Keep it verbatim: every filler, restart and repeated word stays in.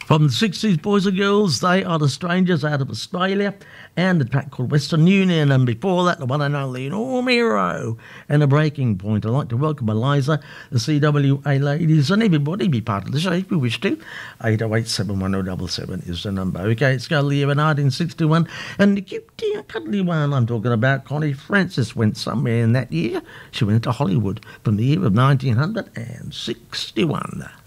From the sixties, boys and girls, they are the Strangers out of Australia, and the track called Western Union, and before that, the one and only Norm Hero and A Breaking Point. I'd like to welcome Eliza, the C W A ladies, and everybody be part of the show if you wish to. eight oh eight, seven one oh seven seven is the number. Okay, it's go to the year of nineteen sixty-one, and the cute, cuddly one I'm talking about, Connie Francis, went somewhere in that year. She went to Hollywood from the year of nineteen sixty-one.